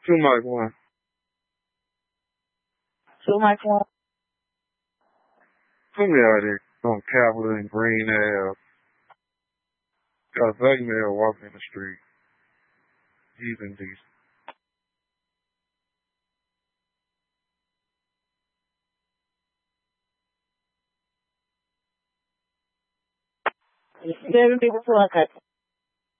Two Mike one. Two Mike one. Put me out there on Capitol and Green Ave. Got a black male walking in the street. He's indecent. Seven people to a cut.